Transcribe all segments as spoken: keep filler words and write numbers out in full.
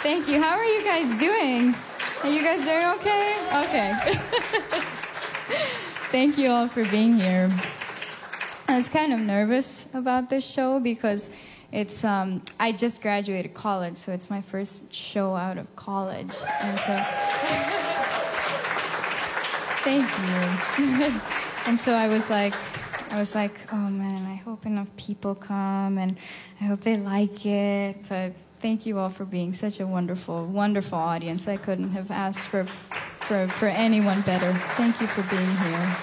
Thank you. How are you guys doing? Are you guys doing okay? Okay. Thank you all for being here. I was kind of nervous about this show because it's um, I just graduated college, so it's my first show out of college, and so thank you. And so I was like, I was like, oh man, I hope enough people come, and I hope they like it. But thank you all for being such a wonderful, wonderful audience. I couldn't have asked for, for, for anyone better. Thank you for being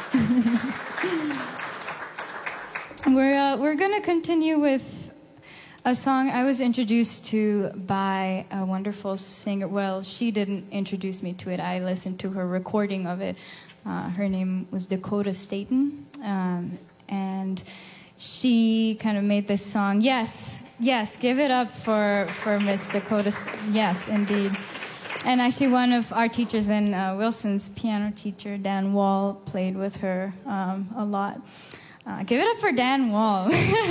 here. we're uh, we're gonna continue with a song I was introduced to by a wonderful singer. Well, she didn't introduce me to it. I listened to her recording of it. Uh, her name was Dakota Staten, um, and she kind of made this song. Yes, yes, give it up for, for Miss Dakota. Yes, indeed. And actually one of our teachers in uh, Wilson's piano teacher, Dan Wall, played with her um, a lot. Uh, give it up for Dan Wall.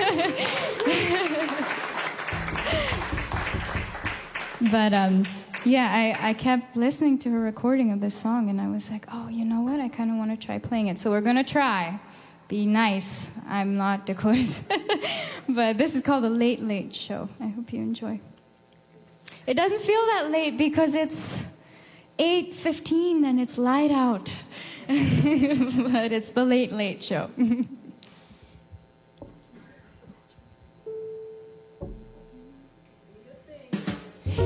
But um, yeah, I, I kept listening to her recording of this song, and I was like, oh, you know what? I kind of want to try playing it. So we're going to try. Be nice. I'm not Dakota's. But this is called The Late Late Show. I hope you enjoy. It doesn't feel that late because it's eight fifteen and it's light out. But it's The Late Late Show.